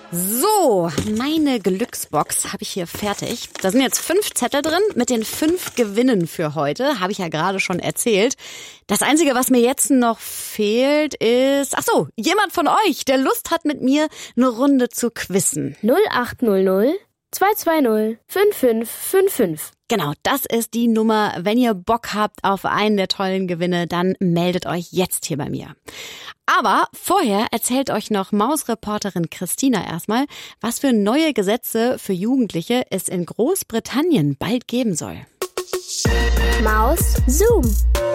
So, meine Glücksbox habe ich hier fertig. Da sind jetzt 5 Zettel drin mit den 5 Gewinnen für heute. Habe ich ja gerade schon erzählt. Das Einzige, was mir jetzt noch fehlt, ist... Ach so, jemand von euch, der Lust hat, mit mir eine Runde zu quizzen. 0800 220 5555. Genau, das ist die Nummer. Wenn ihr Bock habt auf einen der tollen Gewinne, dann meldet euch jetzt hier bei mir. Aber vorher erzählt euch noch Mausreporterin Christina erstmal, was für neue Gesetze für Jugendliche es in Großbritannien bald geben soll. Maus Zoom.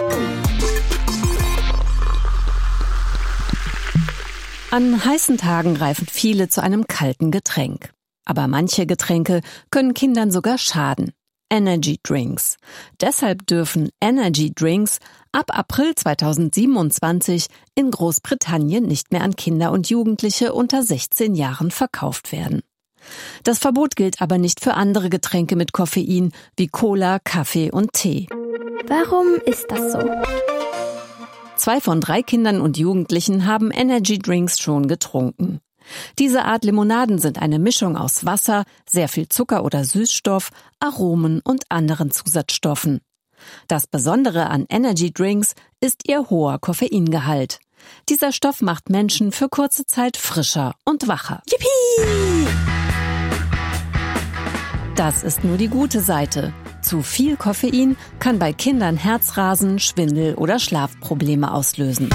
An heißen Tagen greifen viele zu einem kalten Getränk. Aber manche Getränke können Kindern sogar schaden. Energy Drinks. Deshalb dürfen Energy Drinks ab April 2027 in Großbritannien nicht mehr an Kinder und Jugendliche unter 16 Jahren verkauft werden. Das Verbot gilt aber nicht für andere Getränke mit Koffein wie Cola, Kaffee und Tee. Warum ist das so? 2 von 3 Kindern und Jugendlichen haben Energy Drinks schon getrunken. Diese Art Limonaden sind eine Mischung aus Wasser, sehr viel Zucker oder Süßstoff, Aromen und anderen Zusatzstoffen. Das Besondere an Energy Drinks ist ihr hoher Koffeingehalt. Dieser Stoff macht Menschen für kurze Zeit frischer und wacher. Yippie! Das ist nur die gute Seite. Zu viel Koffein kann bei Kindern Herzrasen, Schwindel oder Schlafprobleme auslösen.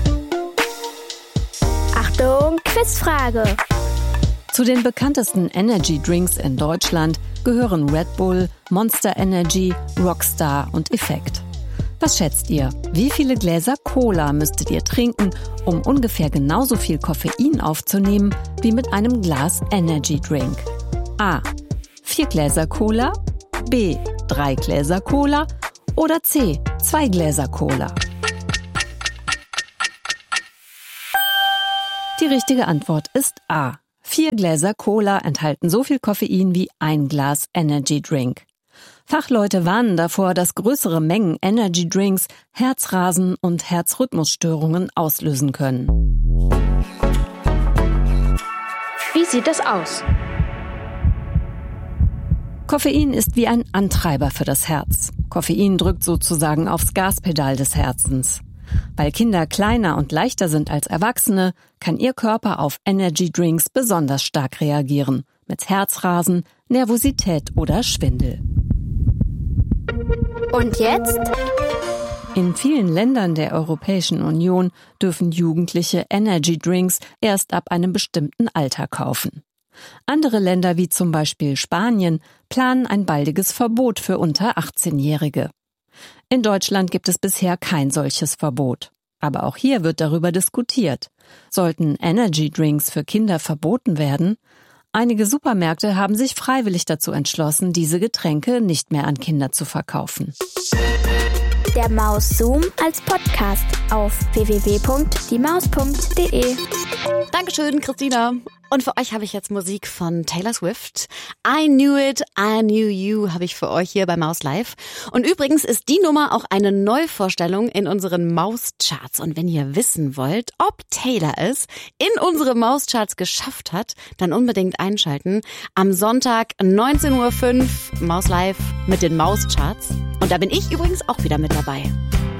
Achtung, Quizfrage. Zu den bekanntesten Energy Drinks in Deutschland gehören Red Bull, Monster Energy, Rockstar und Effekt. Was schätzt ihr? Wie viele Gläser Cola müsstet ihr trinken, um ungefähr genauso viel Koffein aufzunehmen wie mit einem Glas Energy Drink? A. 4 Gläser Cola, B. 3 Gläser Cola oder C. 2 Gläser Cola? Die richtige Antwort ist A. 4 Gläser Cola enthalten so viel Koffein wie ein Glas Energy Drink. Fachleute warnen davor, dass größere Mengen Energy Drinks Herzrasen und Herzrhythmusstörungen auslösen können. Wie sieht das aus? Koffein ist wie ein Antreiber für das Herz. Koffein drückt sozusagen aufs Gaspedal des Herzens. Weil Kinder kleiner und leichter sind als Erwachsene, kann ihr Körper auf Energy Drinks besonders stark reagieren. Mit Herzrasen, Nervosität oder Schwindel. Und jetzt? In vielen Ländern der Europäischen Union dürfen Jugendliche Energy Drinks erst ab einem bestimmten Alter kaufen. Andere Länder wie zum Beispiel Spanien planen ein baldiges Verbot für unter 18-Jährige. In Deutschland gibt es bisher kein solches Verbot. Aber auch hier wird darüber diskutiert. Sollten Energy Drinks für Kinder verboten werden? Einige Supermärkte haben sich freiwillig dazu entschlossen, diese Getränke nicht mehr an Kinder zu verkaufen. Der Maus Zoom als Podcast auf www.diemaus.de. Dankeschön, Christina. Und für euch habe ich jetzt Musik von Taylor Swift. I Knew It, I Knew You habe ich für euch hier bei Maus Live. Und übrigens ist die Nummer auch eine Neuvorstellung in unseren Mauscharts. Und wenn ihr wissen wollt, ob Taylor es in unsere Mauscharts geschafft hat, dann unbedingt einschalten. Am Sonntag 19:05 Uhr Maus Live mit den Mauscharts. Und da bin ich übrigens auch wieder mit dabei.